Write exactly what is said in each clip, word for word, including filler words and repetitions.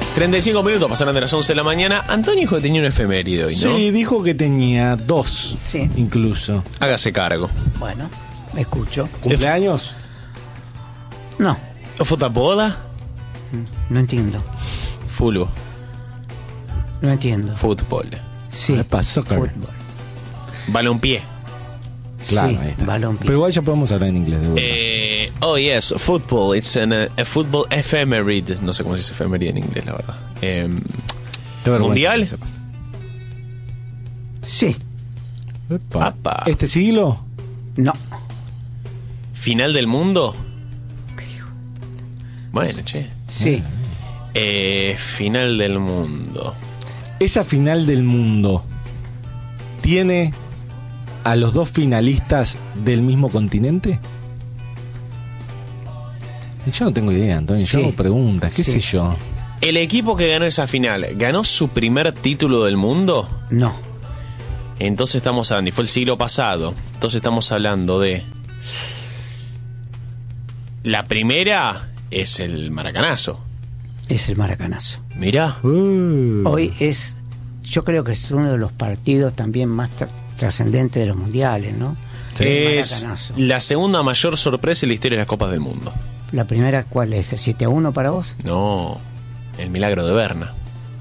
treinta y cinco minutos pasaron de las once de la mañana. Antonio dijo que tenía una efeméride hoy, ¿no? Sí, dijo que tenía dos. Sí. Incluso. Hágase cargo. Bueno, me escucho. ¿Cumpleaños? No, ¿Futabola? no entiendo. Fútbol. No entiendo. Fútbol. Sí, Epa, soccer. fútbol. Balompié. Claro, Sí, ahí está. balón. Pero igual ya podemos hablar en inglés de vuelta. Eh, oh, yes, football. It's an, uh, a football ephemeride. No sé cómo se dice efeméride en inglés, la verdad. Eh, Qué vergüenza ¿Mundial? que sepas. Sí, Epa. Apa. ¿Este siglo? no. ¿Final del mundo? Bueno, che. Sí, Eh, final del mundo. Esa final del mundo tiene a los dos finalistas del mismo continente. Y yo no tengo idea, Antonio. Sí. Yo hago preguntas, qué Sí. sé yo. ¿El equipo que ganó esa final ganó su primer título del mundo? no. Entonces estamos hablando, y fue el siglo pasado. Entonces estamos hablando de... La primera es el Maracanazo. Es el Maracanazo. Mirá. Uh. Hoy es, yo creo que es uno de los partidos también más tra- trascendentes de los mundiales, ¿no? El Es Maracanazo. la segunda mayor sorpresa en la historia de las Copas del Mundo. La primera, ¿cuál es? ¿El siete a uno para vos? No, el milagro de Berna.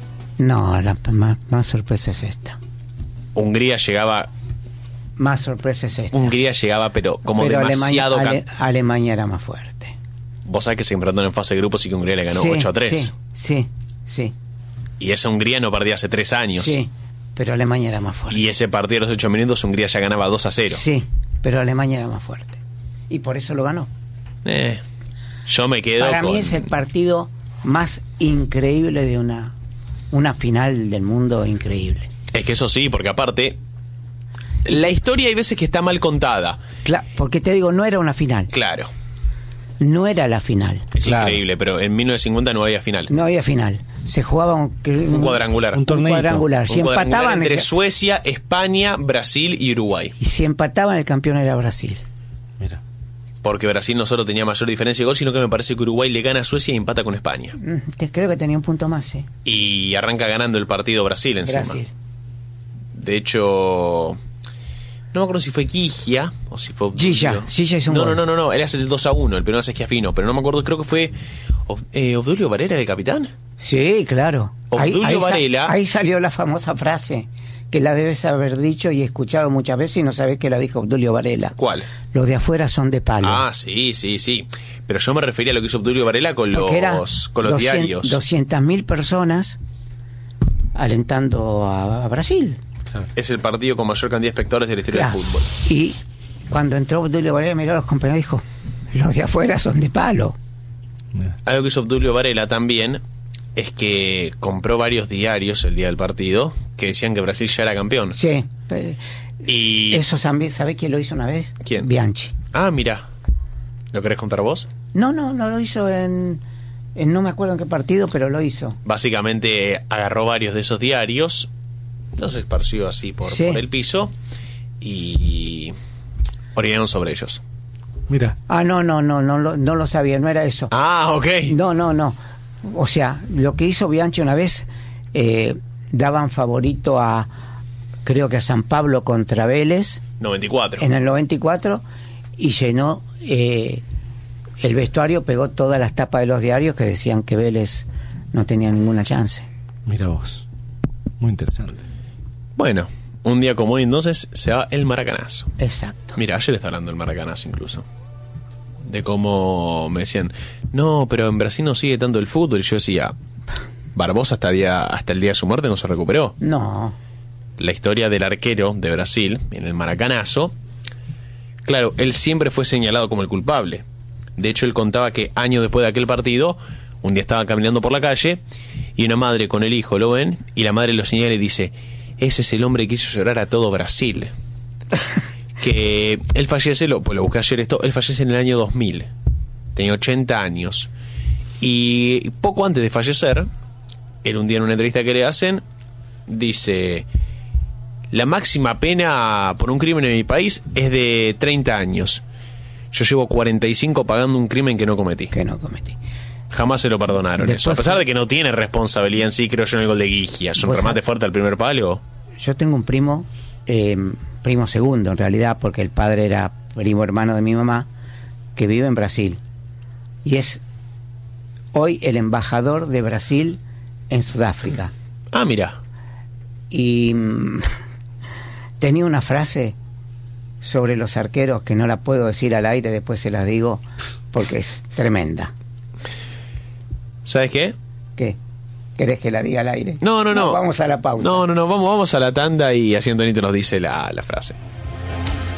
No, la p- más, más sorpresa es esta. Hungría llegaba, Más sorpresa es esta. Hungría llegaba, pero como Pero demasiado... Alemania, ca- Ale- Alemania era más fuerte. Vos sabés que se enfrentaron en fase de grupos y que Hungría le ganó Sí, ocho a tres. Sí, sí, sí, Y esa Hungría no perdía hace tres años. sí, pero Alemania era más fuerte. Y ese partido a los ocho minutos Hungría ya ganaba dos a cero. Sí, pero Alemania era más fuerte. Y por eso lo ganó. Eh, yo me quedo Para con... mí es el partido más increíble de una, una final del mundo increíble. Es que eso sí, porque aparte... La historia hay veces que está mal contada. Cla- porque te digo, no era una final. Claro, No era la final. es Claro. increíble, pero en mil novecientos cincuenta no había final. No había final. Se jugaba un, Un cuadrangular. Un Un torneito. cuadrangular. Si cuadrangular empataban, entre el, Suecia, España, Brasil y Uruguay. y si empataban, el campeón era Brasil. Mira. Porque Brasil no solo tenía mayor diferencia de gol, sino que me parece que Uruguay le gana a Suecia y empata con España. Mm, te- creo que tenía un punto más, ¿eh? Y arranca ganando el partido Brasil encima. Brasil. De hecho, no me acuerdo si fue Quigia o si fue Obdulio. Gilla, Gilla hizo un no, gol. no, no, no, no, él hace el dos a uno, el primero hace Schiaffino, pero no me acuerdo, creo que fue Ob- eh, Obdulio Varela el capitán. Sí, claro. Obdulio ahí, sa- Varela. ahí salió la famosa frase que la debes haber dicho y escuchado muchas veces y no sabés que la dijo Obdulio Varela. ¿Cuál? Los de afuera son de palo. Ah, sí, sí, sí. Pero yo me refería a lo que hizo Obdulio Varela con Porque era los, con los diarios. doscientas mil personas alentando a, a Brasil. Es el partido con mayor cantidad de espectadores de la historia Claro. del fútbol. Y cuando entró Obdulio Varela, miró a los compañeros y dijo: los de afuera son de palo. Mira. Algo que hizo Obdulio Varela también es que compró varios diarios el día del partido que decían que Brasil ya era campeón. Sí. pe- Y... Eso también, ¿sabés quién lo hizo una vez? ¿Quién? Bianchi. Ah, mira. ¿Lo querés contar vos? No, no, no lo hizo en, en no me acuerdo en qué partido, pero lo hizo. Básicamente agarró varios de esos diarios, los esparció así por, Sí. por el piso y orinaron sobre ellos. Mira. Ah, no, no, no, no, lo- no lo sabía, no era eso. Ah, ok. No, no, no. O sea, lo que hizo Bianchi una vez, eh, daban favorito a, creo que a San Pablo contra Vélez noventa y cuatro. en el noventa y cuatro y llenó eh, el vestuario, pegó todas las tapas de los diarios que decían que Vélez no tenía ninguna chance. Mira vos. Muy interesante. Bueno, un día como hoy entonces se va el Maracanazo. Exacto. Mira, ayer estaba hablando del Maracanazo incluso. De cómo me decían, no, pero en Brasil no sigue tanto el fútbol. Y yo decía, Barbosa hasta, día, hasta el día de su muerte no se recuperó. No, La historia del arquero de Brasil en el Maracanazo, claro, él siempre fue señalado como el culpable. De hecho, él contaba que años después de aquel partido, un día estaba caminando por la calle y una madre con el hijo lo ven y la madre lo señala y dice: ese es el hombre que hizo llorar a todo Brasil. Que él fallece, lo, pues lo busqué ayer esto, él fallece en el año dos mil, tenía ochenta años y poco antes de fallecer, él un día en una entrevista que le hacen dice: la máxima pena por un crimen en mi país es de treinta años. Yo llevo cuarenta y cinco pagando un crimen que no cometí. que no cometí. Jamás se lo perdonaron Después eso. A pesar fue- de que no tiene responsabilidad en sí, creo yo, en el gol de Guigia. Es un Vos remate sabés- fuerte al primer palo. Yo tengo un primo, eh, primo segundo en realidad, porque el padre era primo hermano de mi mamá, que vive en Brasil. Y es hoy el embajador de Brasil en Sudáfrica. Ah, mira. Y mm, tenía una frase sobre los arqueros que no la puedo decir al aire, después se las digo, porque es tremenda. ¿Sabes qué? ¿Qué? ¿Querés que la diga al aire? No, no, no. Vamos a la pausa. No, no, no. Vamos, vamos a la tanda y así Antonito nos dice la, la frase.